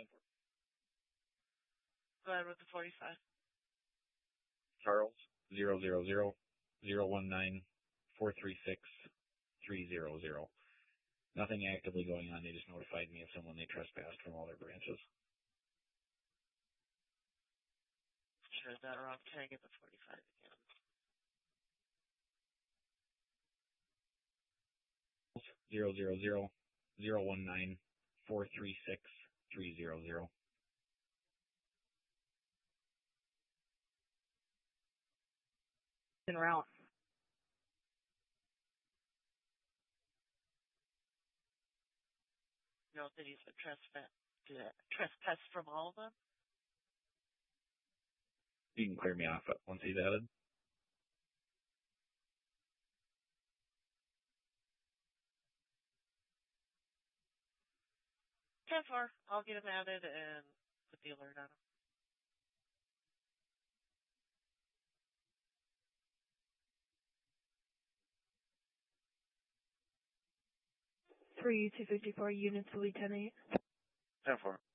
Go ahead with the 45. Charles, 000-019-436-300. Nothing actively going on. They just notified me of someone they trespassed from all their branches. Sure, that wrong. Can I get the 45 again? 000-019-436-300. En route. No, that he's been trespass from all of them? You can clear me off once he's added. I'll get him added and put the alert on him. 3 254 units, Elite 10-8. 10-4.